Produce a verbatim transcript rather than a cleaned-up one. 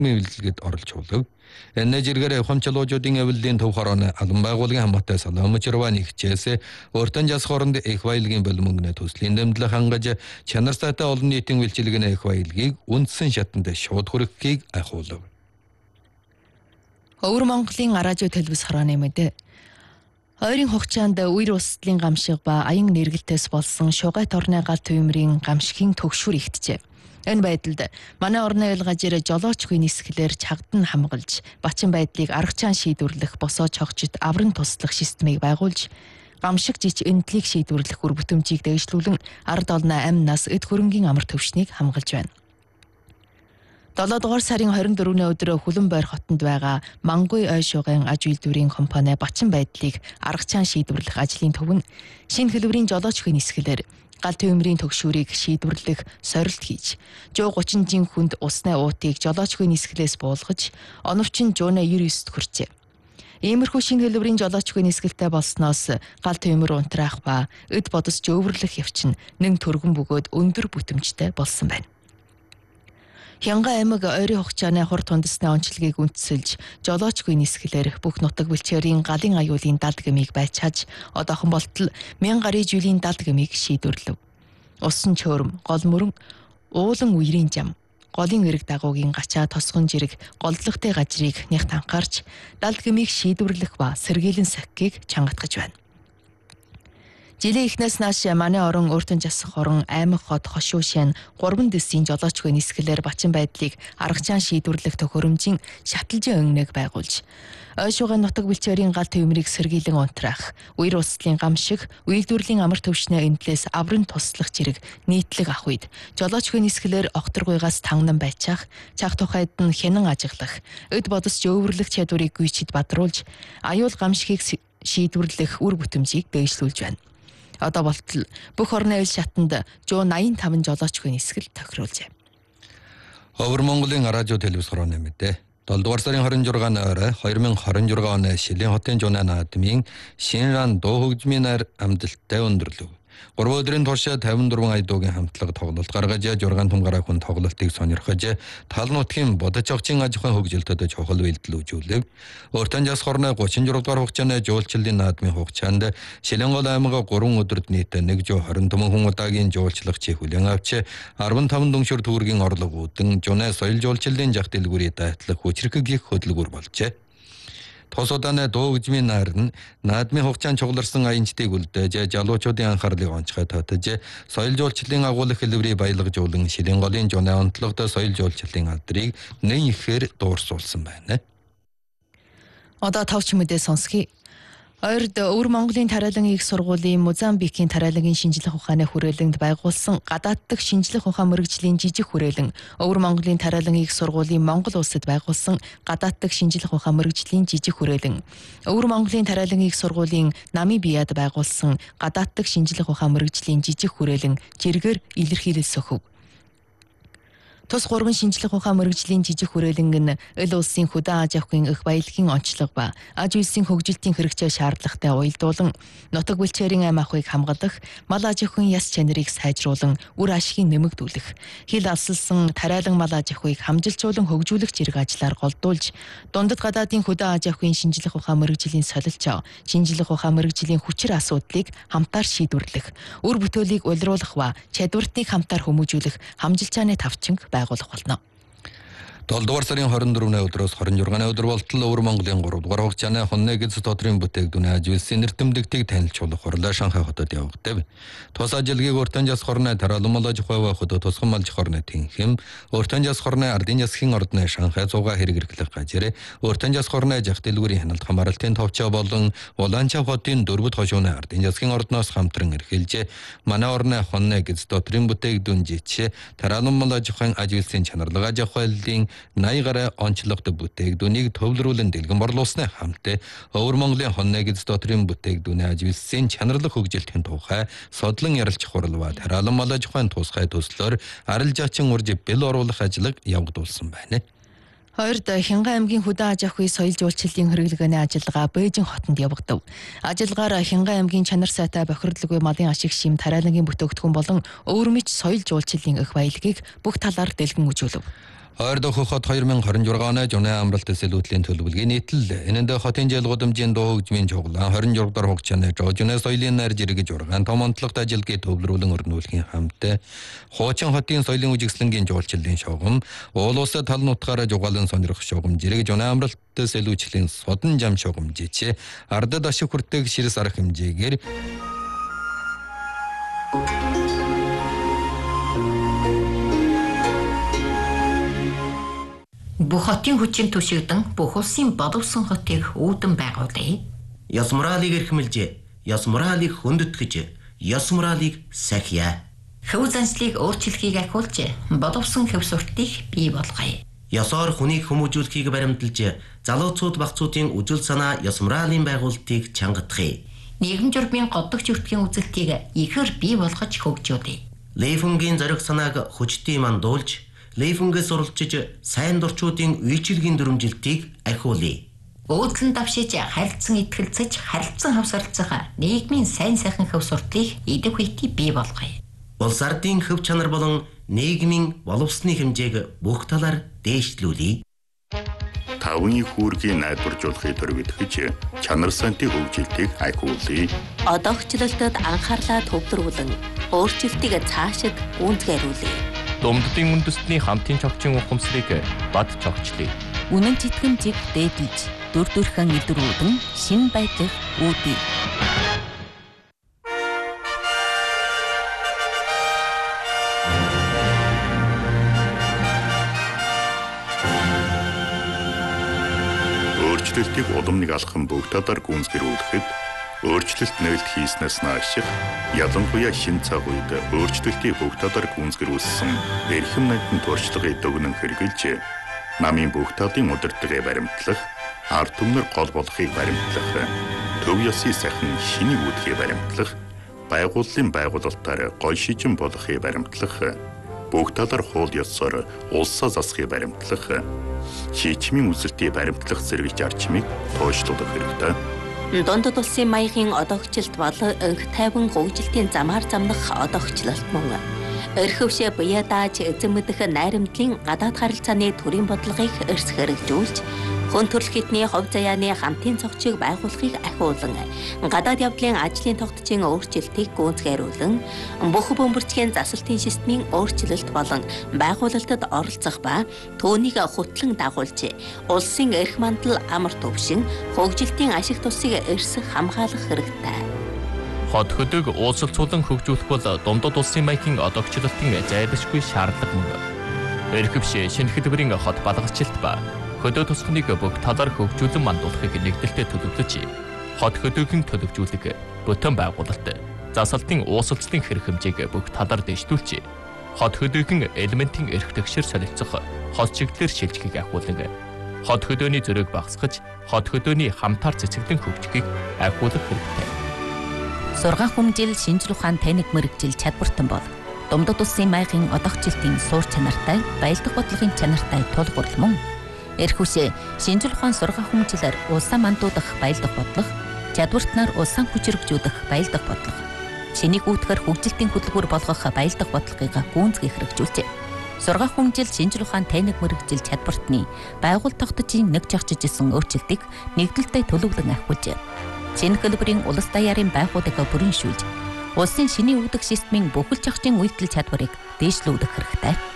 үйлдэлгэд оролж хуулав. Энэ жиргэр хомчлоожуудын авилын төв хорооны алан байгууллагын хамаатай салам мочирваны хичээсээ уртан жас хооронд их баялагын бөлмөнгнө төслийн дэмдлэг хангаж чанар сайтай олон нийтийн үйлчилгээний их баялагийг үндсэн шатанд шууд хүрэхийг ахуулав. Өвөр Монголын радио телевиз хорооны мэдээ. Ойрын хугацаанд үер устлын гамшиг ба аян нэргэлтээс болсон шугай торны гал төвмрийн гамшигын төгшүр ихтжээ. Энэ байдалд манай орны айлгажир жолоочгүй нисгэлээр чагдан хамгаалж, бачин байдлыг аргачаан шийдвэрлэх босоо чогчид авран туслах системийг байгуулж, гамшиг жич эндлийг шийдвэрлэх үр бүтэмжийг дэвшлүүлэн ард олны амь нас эд хөрөнгийн амар төвшнийг хамгаалж байна. долоо дугаар сарын хорин дөрөвний өдөр Хүлэнбойр хотод байгаа Мангуй ой шугайн аж үйлдвэрийн компани бачин байдлыг аргачаан шийдвэрлэх ажлын төв нь шинэ хэлбэрийн жолоочгүй нисгэлээр гал төвмрийн төгшүүрийг шийдвэрлэх сорилт хийж, жоо гучин жин хүнд усны уутыг жолоочгүй нисгэлээс буулгаж, оновчин жууна девяносто девять хүрчээ. Иймэрхүү шинэ хэлбэрийн жолоочгүй нисгэлтэй болсноос гал төвмөр унтраах ба эд бодос жөвөрлөх явчин нэг төргөн бөгөөд өндөр бүтэмжтэй болсон байна. Хянган аймаг ойрын хугацааны хур тундасны онцлогийг үндэслэж, жолоочгүй нисгэлээр бүх нутаг бэлчээрийн галын аюулын далд гмийг байцааж, одоохон болтол мянга гаруй жилийн далд гмийг шийдвэрлэв. Усан чөөрөм, гол мөрөн, уулан үерийн зам, голын эрэг дагуугийн гачаа тосгон жирэг, голдлогтой гажрыг нягт анхаарч, далд гмийг шийдвэрлэх ба сэргийлэн сахихыг чангатгаж байна. Жилийн эхнээс нааш манай орон өөртөн жасах орон аймаг хот хошуу шин гурван дэсийн жолоочгүй нисгэлээр бачин байдлыг аргачаан шийдвэрлэх төхөөрөмжийн шаталжин өнгөнийг байгуулж, ой шугай нутаг бэлчээрийн гал төвмрийг сэргийлэн унтраах, үер устлын гамшиг, үйлдвэрлэлийн амар төвшнээ эндлээс аврын туслах зэрэг нийтлэг ах үед жолоочгүй нисгэлээр огторгуйгаас танган байцаах, чах тухайд нь хянан ажиглах, эд бодос жөвөрлөх чадварыг гүйчид бадруулж, аюул гамшигыг шийдвэрлэх үр бүтэмжийг дэвшлүүлж байна. Одоо болтол бүх орны ил шатанд жоо восемьдесят пять жолоочгүй нисгэл тохируулжээ. Өвөр Монголын радио телевиз хорооны мэдээ. долоо дугаар сарын хорин жургааны орой две тысячи двадцать шесть оны Шилийн хотын жууны наадмын Шинран дуу хөгжмийн найр амжилттай өндөрлөв. гурван өдрийн турш пятьдесят четыре айдуугийн хамтлаг тоглолт гаргаж жургаан тумгараа хүн тоглолтыг сонирхож тал нутгийн бодож огчийн аж ахуйн хөгжилтөд чухал бэлдэл үзүүлв. Өөртөн жас хорны тридцать шесть дугаар хугацааны жуулчлалын наадмын хугацаанд Шилэн гол аймаг гурван өдөрт нийт one hundred twenty хүн удаагийн жуулчлах чи хүлээн авч fifty-five дүншүр төгрөгийн орлого үүдэн жуны соёл жуулчлалын жах дэлгүүрийн дайтлах хүчрэг гих хөдөлгүүр болжээ. Тос удааны дуу хөгжмийн найр нь наадмын хугацаанд чугларсан аянчдыг үлдээж, жалуучуудын анхаарлыг онцгой татаж, соёл жуулчлалын агуулгах хэлбэрийг баялагжуулан Шилийн голын жууны онцлогтой соёл жуулчлалын алдрыг нэн ихээр дуурсуулсан байна. Одоо тавч мэдээ сонсхий. Ойрд Өвөр Монголын тариалан их сургуулийн Мозамбикийн тариалагын шинжлэх ухааны хүрээлэнд байгуулсан гадааддах шинжлэх ухаан мэргэжлийн жижиг хүрээлэн, Өвөр Монголын тариалан их сургуулийн Монгол улсад байгуулсан гадааддах шинжлэх ухаан мэргэжлийн жижиг хүрээлэн, Өвөр Монголын тариалан их сургуулийн Намибияд байгуулсан гадааддах шинжлэх ухаан мэргэжлийн жижиг хүрээлэн жиргээр илэрхийлэл сөхөв. Тус гурван шинжлэх ухаан мэргэжлийн жижиг хүрээлэнг нь эл улсын хөдөө аж ахуйн их баялагын онцлог ба аж үйлсийн хөгжилтийн хэрэгцээ шаардлагатай уялдуулан нутаг бэлчээрийн амь ахуйг хамгаалах, мал аж ахуйн яс чанарыг сайжруулан үр ашгийг нэмэгдүүлэх, хил алсалсан тариалан мал аж ахуйг хамжилчуулан хөгжүүлэх зэрэг ажлаар голдуулж, дундад гадаадын хөдөө аж ахуйн шинжлэх ухаан мэргэжлийн солилцоо, шинжлэх ухаан мэргэжлийн хүчир асуудлыг хамтаар шийдвэрлэх, үр бүтээлийг улируулах ба чадвартыг хамтаар хүмүүжүүлэх хамжилчааны тавчинг байгуулах болно. долоо дугаар сарын двадцать четвертний өдрөөс двадцать шестны өдөр болтол Өвөр Монголын тhree дугаар хугацааны хонны гиз дотрын бүтээгдэхүүн аж үйлсийн нэртэмдэгтийг танилцуулах хурлаа Шанхай хотод явагдав. Тус ажилгийг Өөртөн жас хорны тариалан мал аж ахуй хотод тусган малж хорны тэнхэм, Өөртөн жас хорны ардын засгийн ордны Шанхай зугаа хэрэг эрхлэх гажир, Өөртөн жас хорны жах дэлгүүрийн хяналт хамааралтын товчоо болон Улаанчаа хотын дөрвөд хошууны ардын засгийн ордноос хамтран эрхэлж, манай орны хонны гиз дотрын бүтээгдэхүүн жич тариалан мал аж ахуйн аж үйлсийн чанарлаг аж ахуйлын eighty гаруй онцлогтой бүтээгдэхүүнийг төвлөрүүлэн дэлгэн борлуулсны хамт Өвөр Монголын хонны гиз дотрын бүтээгдэхүүний аж үйлсийн чанарлаг хөгжилтийн тухай содлон ярилцах хурал ба тариалан мал аж ахуйн тусгай төслөөр арил жаачин урж бэл оруулах ажлыг явагдуулсан байна. Хоёрд Хянган аймгийн хөдөө аж ахуй соёл жуулчлалын хэрэглгээний ажиллагаа Бээжин хотод явагдав. Ажиллагаар Хянган аймгийн чанар сайтай бохирдлагүй малын ашиг шим тариалагын бүтээгдэхүүн болон өвөр мэт соёл жуулчлалын их баялагийг бүх талаар дэлгэн үзүүлв. Ойрдох хот хоёр мың двадцать шесть оны жуны амралтын сэлүүтлийн төлөвлөгийн нийтлэл. Энэнд хотын жил гудамжийн дуу хөгжмийн чуглан двадцать шесть дахь хугацааны жожны соёлын найр жиргэж ургаан том онцлогт ажилгээ төвлөрүүлэн өрнүүлэхийн хамт хуучин хотын соёлын үжигслэнгийн жуулчлалын шугам, уул улсад тал нутгаараа жугаалan сонирхох шугам жиргэж жуны амралтын сэлүүчлийн содон жам шугам жичээ ардад ашиг хүртэх ширс арга хэмжээгээр Бүх хотын хүчин түшигдэн бүх улсын боловсон хотыг үүдэн байгуулъя. Ёс моралыг эрхэмлж, ёс моралыг хөндөтгэж, ёс моралыг сахиа. Хөв занслыг өөрчлөхийг ахиулж, боловсон хөв суртыг бий болгоё. Ёсоор хүнийг хүмүүжүүлэхийг баримталж, залууцууд багцуудын үжил санаа ёс моралын байгуулалтыг чангадахыг. Нийгэм журмын годдог зүртгийн үзэлтийг ихээр бий болгож хөгжүүлье. Лейфунгийн зориг санааг хүчтэй мандуулж, Лейфунгээс суралцж сайн дурчуудын үйлчилгийн дүрмжилтийг ахиулъя. Өөдлөн давшиж харилцан итгэлцэж харилцан хавсарлцах нийгмийн сайн сайхан хөв суртыг идэв хүйти бий болгоё. Улс ардын хөв чанар болон нийгмийн боловсны хэмжээг бүх талаар дээшлүүлье. Тавны хүүргийн найдваржуулахыг төрөвдөж чанар сантын хөгжилтийг ахиулъя. Одоогчлолтод анхаарлаа төвлөрүүлэн өөрчлөлтийг цаашид гүйцэтгүүлье. Думддын үндэстний хамтын цогцын ухамсарыг бад цогчлъя. Үнэн читгэмжийг дээдлж, дүр төрхөн илрүүлэн шин байдлыг үүдье. Өөрчлөлтийг удамныг алхам бүх талаар гүйцэтгүүлэхэд өөрчлөлт нээлт хийснээс нааших ялангуяа шин цаг үед өөрчлөлтийг бүх талаар гүйцэтгүүлсэн эрхэм найдын туршлагыг дүгнэн хэрэгжилж намын бүх талын удирдлагыг баримтлах, ард түмнэр гол болохыг баримтлах, төв ёсны сайхан шинийг үүдхийг баримтлах, байгууллын байгуулалтаар гол шижин болохыг баримтлах, бүх талаар хууль ёсоор улсаа засахыг баримтлах, шийдвэрийн үзэлтийг баримтлах зэрэг зарчмыг тооцоолох хэрэгтэй. Дундад улсын маягийн одоогчлолт бол өнг тайван хөгжилтийн замаар замнах одоогчлолт мөн. Өрхөвшөө буяа дааж эзэн мэдэх найрамдлын гадаад харилцааны төрийн бодлогыг эрс хэрэгжүүлж, хүн төрөлх хэдний хувь заяаны хамтын цогцыг байгуулахыг ахиулан, гадаад явдлын ажлын тогтцын өөрчлөлтийг гүйцэтгүүлэн, бүх бөмбөрчгийн засалтын системийн өөрчлөлт болон байгуулалтад оролцох ба түүнийг хөтлөн дагуулж, улсын эрх мандал амар төвшин, хөгжилтийн ашиг тусыг эрс хамгаалах хэрэгтэй. Хот хөдөг уулзалцуулан хөгжүүлэх бол дундад улсын маягийн одоогчлолтын зайлшгүй шаардлага мөн. Эрхэвшээ шинэ хэлбэрийн хот балгачлалт ба хөдөө тусахныг бүх талаар хөгжүүлэн мандуулахыг нэгдэлтэд төлөвлөж, хот хөдөөгийн төлөвжүүлэг, бүтэн байгуулалт, засалтын уусалцлын хэрэг хэмжээг бүх талаар дэвшүүлж, хот хөдөөгийн элементийн эрх тэгшэр солилцох хот чиглэлээр шилжихийг ахиулан, хот хөдөөний зөрөөг багасгаж, хот хөдөөний хамтаар цэцэглэн хөгжихийг ахиулах хэрэгтэй. Сургаан хүмжил шинжлэх ухаан таниг мэрэгжил чадвартан бол дундад улсын маягийн одоогчлолтын суур чанартай, баялаг бодлогын чанартай тулгуурлал мөн. Эрхүшээ шинжлэх ухаан сургаан хүмжилээр улсаа мандуудах баялаг бодлого, чадвартнаар улсаа хүчрэгжүүлэх баялаг бодлого, шинийг үүдхэр хөгжилтийн хөдөлгүүр болгох баялаг бодлогыг гүйцэтгэх хэрэгжүүлжээ. Сургаан хүмжил шинжлэх ухаан таниг мэрэгжил чадвартны байгууллага тогтцын нэг жагчж исэн өөрчлөлтийг нэгдэлтэд төлөвлөн ахиулжээ. Шинэ хэлбэрийн улс даяарын байгууллагыг бүрэншүүлж, улсын шинийн үүдэх системийн бүхэл зохицын үйлдэл чадварыг дээшлүүлэх хэрэгтэй.